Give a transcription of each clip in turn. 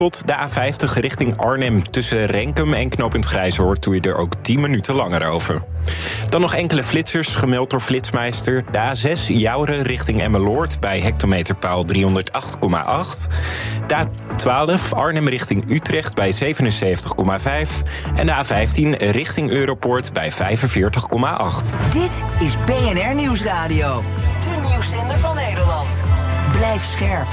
Tot de A50 richting Arnhem. Tussen Renkum en knooppunt Grijzoord doe je er ook 10 minuten langer over. Dan nog enkele flitsers, gemeld door Flitsmeister. De A6 Jouren richting Emmeloord bij hectometerpaal 308,8. De A12 Arnhem richting Utrecht bij 77,5. En de A15 richting Europoort bij 45,8. Dit is BNR Nieuwsradio. De nieuwszender van Nederland. Blijf scherp.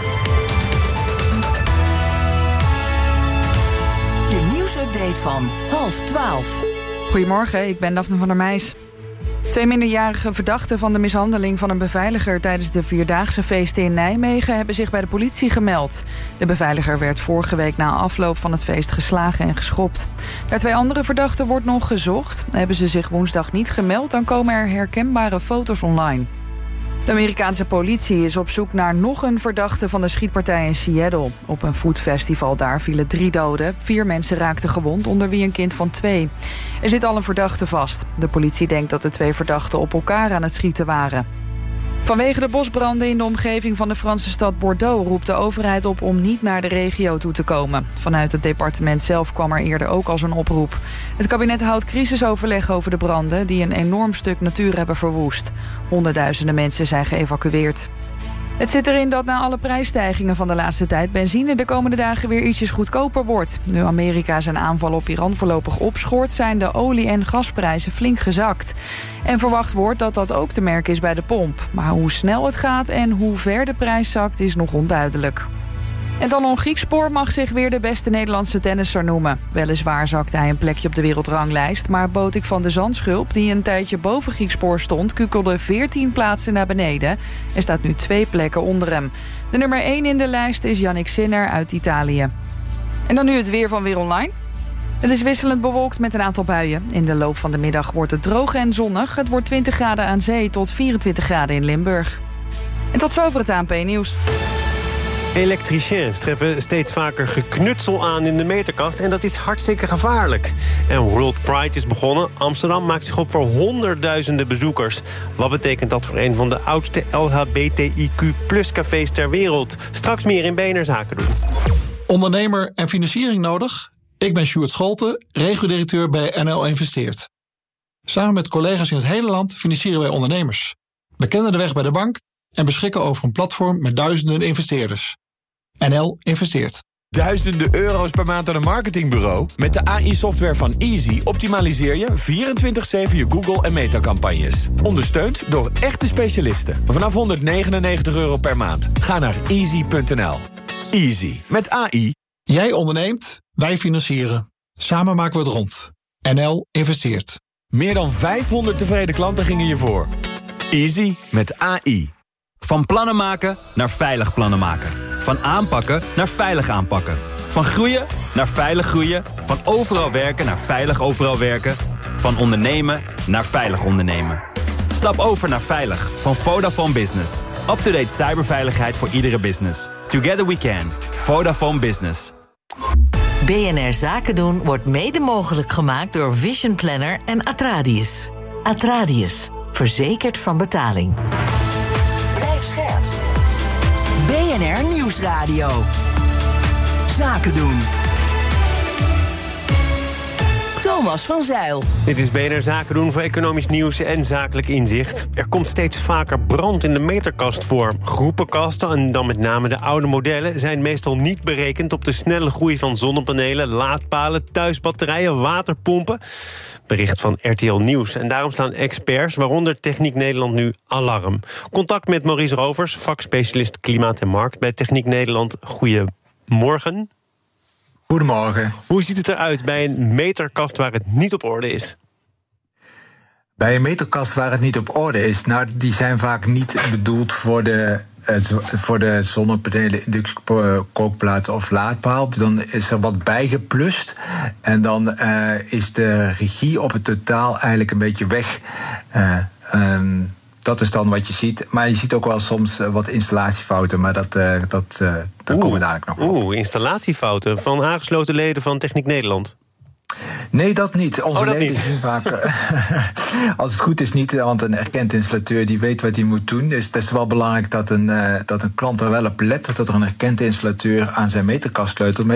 De nieuwsupdate van 11:30. Goedemorgen, ik ben Daphne van der Meijs. 2 minderjarige verdachten van de mishandeling van een beveiliger tijdens de Vierdaagse feesten in Nijmegen hebben zich bij de politie gemeld. De beveiliger werd vorige week na afloop van het feest geslagen en geschopt. Naar 2 andere verdachten wordt nog gezocht. Hebben ze zich woensdag niet gemeld, dan komen er herkenbare foto's online. De Amerikaanse politie is op zoek naar nog een verdachte van de schietpartij in Seattle. Op een foodfestival daar vielen 3 doden. 4 mensen raakten gewond, onder wie een kind van 2. Er zit al een verdachte vast. De politie denkt dat de 2 verdachten op elkaar aan het schieten waren. Vanwege de bosbranden in de omgeving van de Franse stad Bordeaux roept de overheid op om niet naar de regio toe te komen. Vanuit het departement zelf kwam er eerder ook al zo'n oproep. Het kabinet houdt crisisoverleg over de branden die een enorm stuk natuur hebben verwoest. Honderdduizenden mensen zijn geëvacueerd. Het zit erin dat na alle prijsstijgingen van de laatste tijd benzine de komende dagen weer ietsjes goedkoper wordt. Nu Amerika zijn aanval op Iran voorlopig opschort, zijn de olie- en gasprijzen flink gezakt. En verwacht wordt dat dat ook te merken is bij de pomp. Maar hoe snel het gaat en hoe ver de prijs zakt is nog onduidelijk. En Talon Griekspoor mag zich weer de beste Nederlandse tennisser noemen. Weliswaar zakte hij een plekje op de wereldranglijst, maar Botik van de Zandschulp, die een tijdje boven Griekspoor stond, kukelde 14 plaatsen naar beneden en staat nu 2 plekken onder hem. De nummer 1 in de lijst is Yannick Sinner uit Italië. En dan nu het weer van Weer Online. Het is wisselend bewolkt met een aantal buien. In de loop van de middag wordt het droog en zonnig. Het wordt 20 graden aan zee tot 24 graden in Limburg. En tot zover het ANP-nieuws. Elektriciens treffen steeds vaker geknutsel aan in de meterkast en dat is hartstikke gevaarlijk. En World Pride is begonnen. Amsterdam maakt zich op voor honderdduizenden bezoekers. Wat betekent dat voor een van de oudste LHBTIQ+-cafés ter wereld? Straks meer in BNR Zaken doen. Ondernemer en financiering nodig? Ik ben Sjoerd Scholten, regio-directeur bij NL Investeert. Samen met collega's in het hele land financieren wij ondernemers. We kennen de weg bij de bank en beschikken over een platform met duizenden investeerders. NL Investeert. Duizenden euro's per maand aan een marketingbureau? Met de AI-software van Easy optimaliseer je 24/7 je Google- en Meta-campagnes. Ondersteund door echte specialisten. Vanaf €199 per maand. Ga naar easy.nl. Easy. Met AI. Jij onderneemt, wij financieren. Samen maken we het rond. NL Investeert. Meer dan 500 tevreden klanten gingen je voor. Easy met AI. Van plannen maken naar veilig plannen maken. Van aanpakken naar veilig aanpakken. Van groeien naar veilig groeien. Van overal werken naar veilig overal werken. Van ondernemen naar veilig ondernemen. Stap over naar veilig van Vodafone Business. Up-to-date cyberveiligheid voor iedere business. Together we can. Vodafone Business. BNR Zaken doen wordt mede mogelijk gemaakt door Vision Planner en Atradius. Atradius, verzekerd van betaling. Blijf scherp. BNR Nieuwsradio. Zaken doen. Thomas van Zijl. Dit is BNR Zaken doen voor economisch nieuws en zakelijk inzicht. Er komt steeds vaker brand in de meterkast voor. Groepenkasten, en dan met name de oude modellen, zijn meestal niet berekend op de snelle groei van zonnepanelen, laadpalen, thuisbatterijen, waterpompen. Bericht van RTL Nieuws. En daarom slaan experts, waaronder Techniek Nederland, nu alarm. Contact met Maurice Rovers, vakspecialist Klimaat en Markt bij Techniek Nederland. Goedemorgen. Goedemorgen. Hoe ziet het eruit bij een meterkast waar het niet op orde is? Bij een meterkast waar het niet op orde is, nou, die zijn vaak niet bedoeld voor de zonnepanelen, inductiekookplaten of laadpaal. Dan is er wat bijgeplust en dan is de regie op het totaal eigenlijk een beetje weg. Dat is dan wat je ziet. Maar je ziet ook wel soms wat installatiefouten, maar daar komen we dadelijk nog op. Installatiefouten van aangesloten leden van Techniek Nederland. Nee, dat niet. Onze dat leden niet. zien vaak, als het goed is niet, want een erkend installateur die weet wat hij moet doen. Dus het is wel belangrijk dat een klant er wel op let dat er een erkend installateur aan zijn meterkast sleutelt.